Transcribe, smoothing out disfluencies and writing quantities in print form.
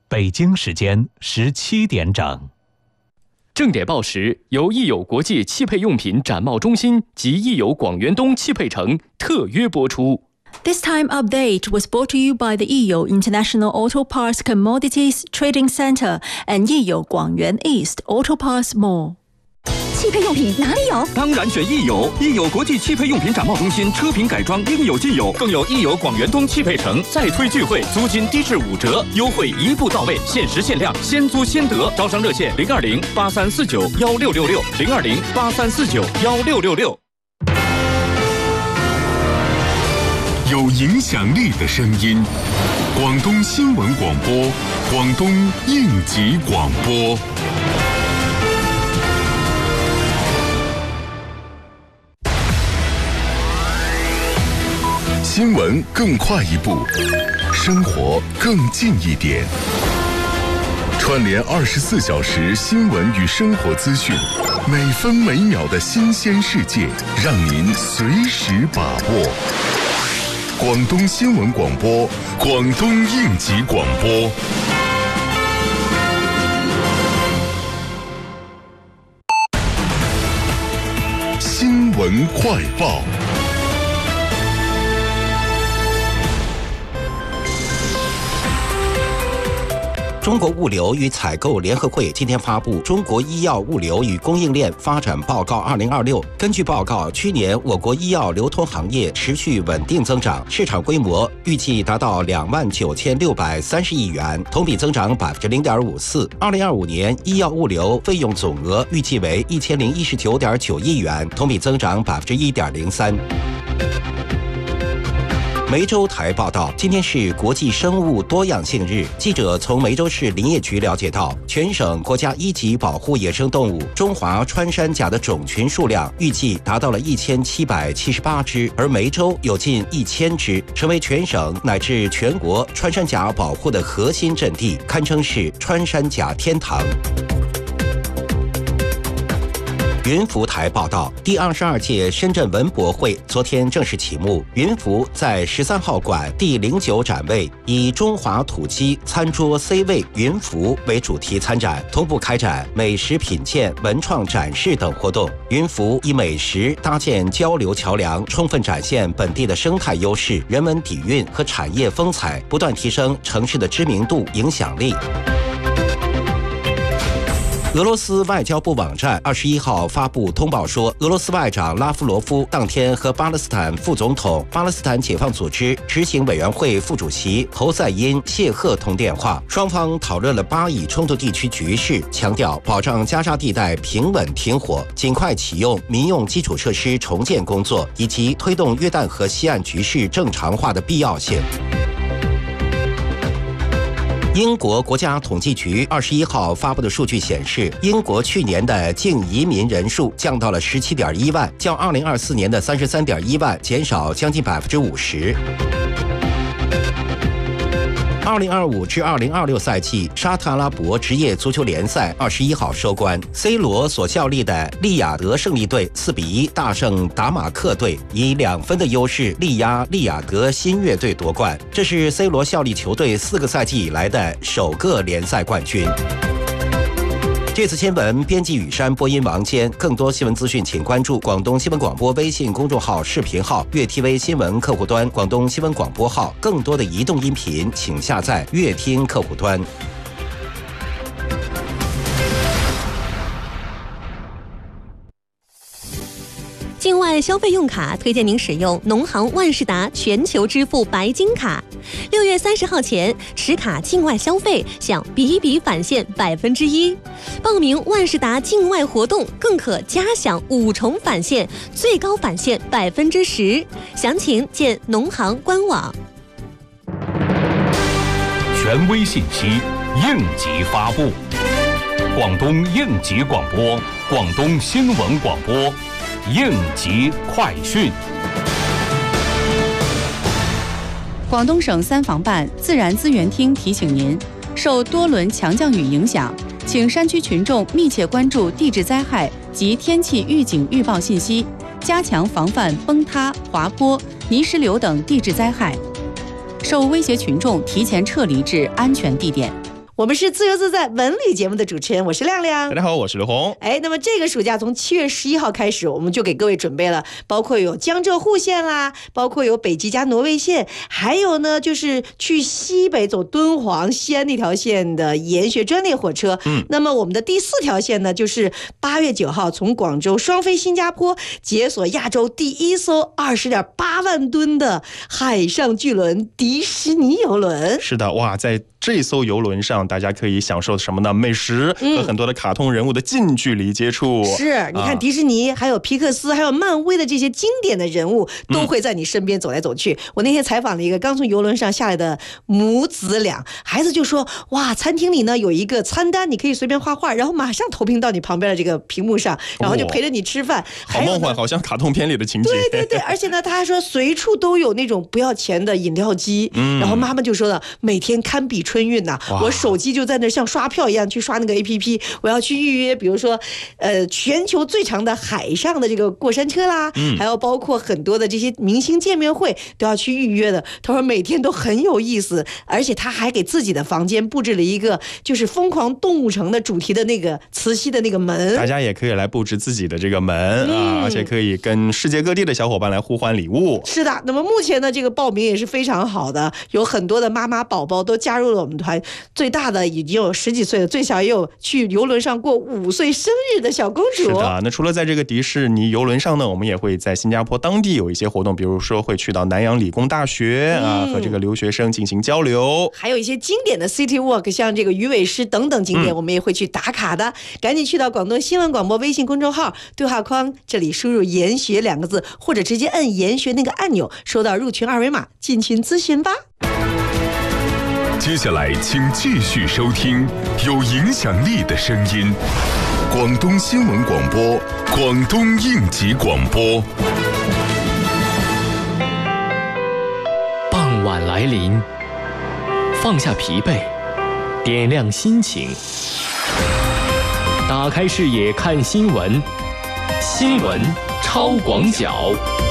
北京时间17点整。 正点报时由益友国际汽配用品展贸中心及益友广元东汽配城特约播出。 This time update was brought to you by the Yiyo International Auto Parts Commodities Trading Center and Yiyo Guangyuan East Auto Parts Mall。 汽配用品哪里有？ 当然选益友，益友国际汽配用品展贸中心，车品改装应有尽有，更有益友广元东汽配城再推聚会，租金低至5折，优惠一步到位，限时限量，先租先得。招商热线020-8349-1666，020-8349-1666。 有影响力的声音，广东新闻广播，广东应急广播。新闻更快一步，生活更近一点。串联24小时新闻与生活资讯，每分每秒的新鲜世界，让您随时把握。广东新闻广播，广东应急广播。新闻快报。 中国物流与采购联合会今天发布《中国医药物流与供应链发展报告2026》。根据报告，去年我国医药流通行业持续稳定增长，市场规模预计达到29630亿元，同比增长0.54%。2025年医药物流费用总额预计为1019.9亿元，同比增长1.03%。梅州台报道，今天是国际生物多样性日。记者从梅州市林业局了解到，全省国家1级保护野生动物中华穿山甲的种群数量预计达到了1778只，而梅州有近1000只，成为全省乃至全国穿山甲保护的核心阵地，堪称是穿山甲天堂。云浮台报道，第22届深圳文博会昨天正式启幕。云浮在13号馆第09展位以中华土鸡餐桌 C 位云浮为主题参展，同步开展美食品鉴、文创展示等活动。云浮以美食搭建交流桥梁，充分展现本地的生态优势、人文底蕴和产业风采，不断提升城市的知名度、影响力。俄罗斯外交部网站21号发布通报说，俄罗斯外长拉夫罗夫当天和巴勒斯坦副总统、巴勒斯坦解放组织执行委员会副主席侯赛因·谢赫通电话，双方讨论了巴以冲突地区局势，强调保障加沙地带平稳停火，尽快启用民用基础设施重建工作，以及推动约旦河西岸局势正常化的必要性。英国国家统计局21号发布的数据显示，英国去年的净移民人数降到了17.1万，较2024年的33.1万减少将近50%。2025至2026赛季沙特阿拉伯职业足球联赛21号收官 ，C 罗所效力的利雅得胜利队4比1大胜达马克队，以2分的优势力压利雅得新月队夺冠，这是 C 罗效力球队4个赛季以来的首个联赛冠军。这次新闻编辑雨山，播音王坚。更多新闻资讯，请关注广东新闻广播微信公众号、视频号、粤 TV 新闻客户端、广东新闻广播号。更多的移动音频，请下载粤听客户端。 境外消费用卡推荐您使用农行万事达全球支付白金卡。6月30号前持卡境外消费享比比返现1%，报名万事达境外活动更可加享5重返现，最高返现10%。详情见农行官网。 权威信息，应急发布。广东应急广播，广东新闻广播。应急快讯。 广东省三防办自然资源厅提醒您，受多轮强降雨影响，请山区群众密切关注地质灾害及天气预警预报信息，加强防范崩塌、滑坡、泥石流等地质灾害。受威胁群众提前撤离至安全地点。 我们是自由自在文旅节目的主持人，我是亮亮。 大家好，我是刘红。 那么这个暑假从7月11号开始，我们就给各位准备了，包括有江浙沪线啦，包括有北极加挪威线，还有呢就是去西北走敦煌、西安那条线的研学专列火车。那么我们的第4条线呢，就是8月9号从广州双飞新加坡，解锁亚洲第1艘20.8万吨的海上巨轮迪士尼游轮。 是的，哇，在这艘游轮上，大家可以享受什么呢？美食和很多的卡通人物的近距离接触。 是，你看迪士尼、还有皮克斯、还有漫威的这些经典的人物，都会在你身边走来走去。我那天采访了一个刚从游轮上下来的母子俩，孩子就说：哇，餐厅里呢有一个餐单，你可以随便画画，然后马上投屏到你旁边的这个屏幕上，然后就陪着你吃饭。 好梦幻，好像卡通片里的情节。 对，而且呢，他还说随处都有那种不要钱的饮料机。然后妈妈就说了，每天堪比春运呐，我手机就在那像刷票一样去刷那个 APP， 我要去预约，比如说全球最长的海上的这个过山车啦，还有包括很多的这些明星见面会都要去预约的。他说每天都很有意思，而且他还给自己的房间布置了一个就是疯狂动物城的主题的那个磁吸的那个门， 大家也可以来布置自己的这个门而且可以跟世界各地的小伙伴来互换礼物。 是的，那么目前呢这个报名也是非常好的，有很多的妈妈宝宝都加入了我们团，最大的已经有10几岁了，最小也有去游轮上过5岁生日的小公主。 是的，那除了在这个迪士尼游轮上呢，我们也会在新加坡当地有一些活动，比如说会去到南洋理工大学和这个留学生进行交流， 还有一些经典的 City Walk， 像这个鱼尾狮等等景点，我们也会去打卡的。赶紧去到广东新闻广播微信公众号对话框，这里输入研学2个字，或者直接摁研学那个按钮，收到入群2维码，进群咨询吧。 接下来请继续收听有影响力的声音，广东新闻广播，广东应急广播。 傍晚来临，放下疲惫，点亮心情，打开视野看新闻，新闻超广角。